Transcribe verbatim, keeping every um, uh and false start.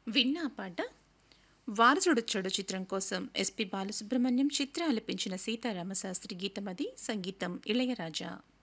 విన్నా పాట 'వారసుడొచ్చాడు' చిత్రం కోసం ఎస్పి బాలసుబ్రహ్మణ్యం చిత్ర ఆలపించిన సీతారామశాస్త్రి గీతం అది. సంగీతం ఇళయరాజా.